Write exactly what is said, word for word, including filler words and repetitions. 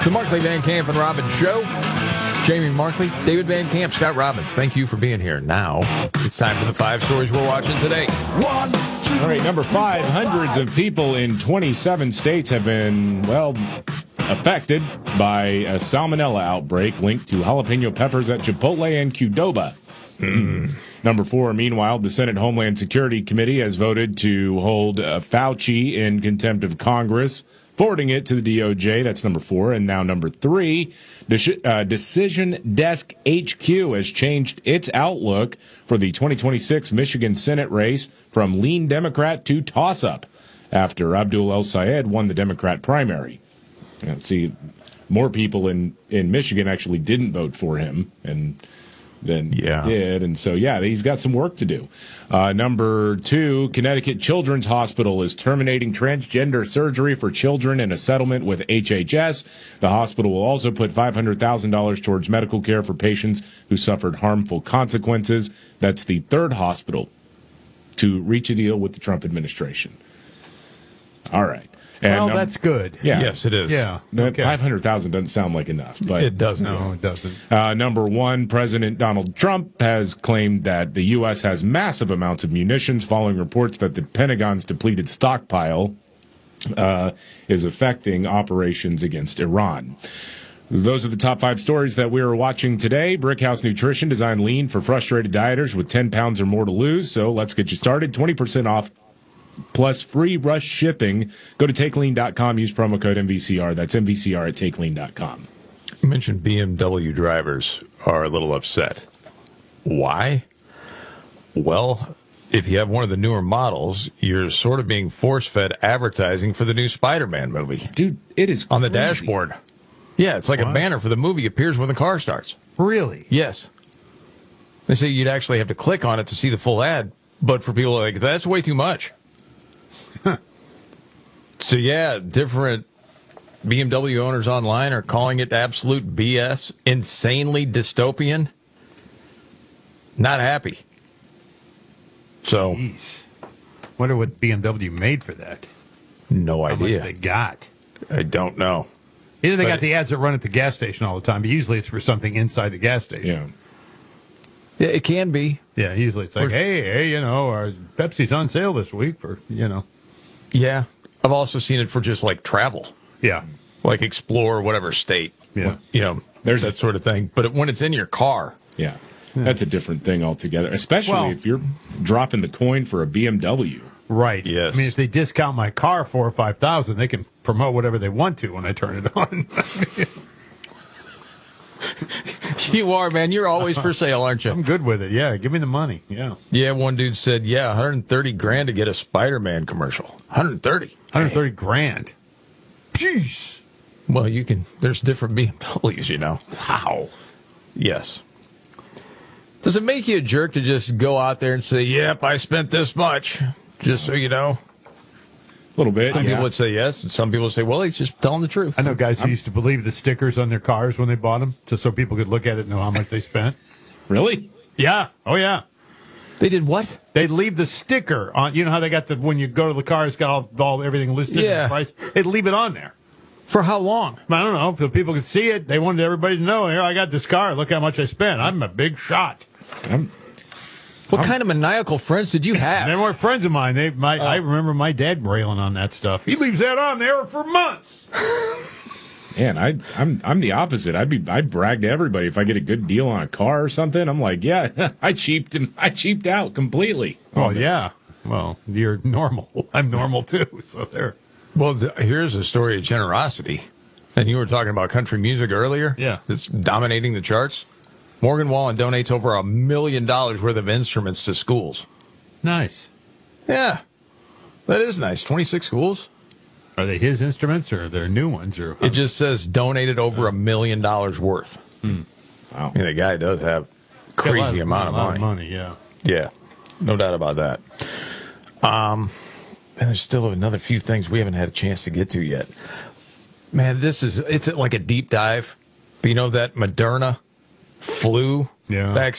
The Markley, Van Camp, and Robbins Show. Jamie Markley, David Van Camp, Scott Robbins, thank you for being here. Now, it's time for the five stories we're watching today. One, two. All right, number five, hundreds of people in twenty-seven states have been, well, affected by a salmonella outbreak linked to jalapeno peppers at Chipotle and Qdoba. Mm. Number four, meanwhile, the Senate Homeland Security Committee has voted to hold uh, Fauci in contempt of Congress, forwarding it to the D O J. That's number four. And now number three, De- uh, Decision Desk H Q has changed its outlook for the twenty twenty-six Michigan Senate race from lean Democrat to toss-up after Abdul El Sayed won the Democrat primary. And see, more people in, in Michigan actually didn't vote for him, and than yeah. did. And so, yeah, he's got some work to do. Uh, number two, Connecticut Children's Hospital is terminating transgender surgery for children in a settlement with H H S. The hospital will also put five hundred thousand dollars towards medical care for patients who suffered harmful consequences. That's the third hospital to reach a deal with the Trump administration. All right. And, well, um, that's good. Yeah. Yes, it is. Yeah. Okay. five hundred thousand dollars doesn't sound like enough, but It doesn't. No, it doesn't. Uh, number one, President Donald Trump has claimed that the U S has massive amounts of munitions following reports that the Pentagon's depleted stockpile uh, is affecting operations against Iran. Those are the top five stories that we are watching today. Brickhouse Nutrition designed lean for frustrated dieters with ten pounds or more to lose. So let's get you started. twenty percent off plus free rush shipping. Go to take lean dot com. Use promo code M V C R. That's M V C R at take lean dot com. You mentioned B M W drivers are a little upset. Why? Well, if you have one of the newer models, you're sort of being force-fed advertising for the new Spider-Man movie. Dude, it is on the crazy. dashboard. Yeah, it's like What? a banner for the movie appears when the car starts. Really? Yes. They say you'd actually have to click on it to see the full ad, but for people like, that's way too much. So, yeah, different B M W owners online are calling it absolute B S, insanely dystopian. Not happy. So, Jeez. Wonder what B M W made for that. no How idea. much they got. I don't know. You know, they But- got the ads that run at the gas station all the time, but usually it's for something inside the gas station. Yeah. Yeah, it can be. Yeah, usually it's like, For- hey, hey, you know, our Pepsi's on sale this week for, you know. Yeah. I've also seen it for just like travel, Yeah. like explore whatever state. Yeah. You know, there's that sort of thing. But when it's in your car, Yeah. That's a different thing altogether, especially Well- if you're dropping the coin for a B M W. Right. Yes. I mean, if they discount my car four or five thousand, they can promote whatever they want to when I turn it on. you are, man. You're always for sale, aren't you? I'm good with it. Yeah, give me the money. Yeah. Yeah, one dude said, yeah, one hundred thirty grand to get a Spider-Man commercial. one hundred thirty. one hundred thirty grand. Jeez. Well, you can, there's different B M Ws, you know. Wow. Yes. Does it make you a jerk to just go out there and say, yep, I spent this much, just so you know? A little bit. Some yeah. people would say yes, and some people would say, well, he's just telling the truth. I know guys who used to believe the stickers on their cars when they bought them, just so people could look at it and know how much they spent. Really? Yeah. Oh, yeah. They did what? They'd leave the sticker on. You know how they got the, when you go to the car, it's got all, all everything listed in Yeah. the price? They'd leave it on there. For how long? I don't know. So people could see it. They wanted everybody to know, here, I got this car. Look how much I spent. I'm a big shot. I'm, What kind of maniacal friends did you have? They were friends of mine. They, my, I remember my dad railing on that stuff. He leaves that on there for months. man, I, I'm I'm the opposite. I'd be I'd brag to everybody if I get a good deal on a car or something. I'm like, yeah, I cheaped and I cheaped out completely. Oh, on this. yeah. Well, you're normal. I'm normal, too. So there. Well, th- here's a story of generosity. And you were talking about country music earlier. Yeah. It's dominating the charts. Morgan Wallen donates over a million dollars worth of instruments to schools. Nice. Yeah. That is nice. twenty-six schools. Are they his instruments or they're new ones? Or It just says donated over a million dollars worth. Wow. I mean, the guy does have crazy a lot amount of a lot money. Of money, yeah. Yeah, no doubt about that. Um, and there's still another few things we haven't had a chance to get to yet. Man, this is, it's like a deep dive. But you know that Moderna flu Yeah. vaccine?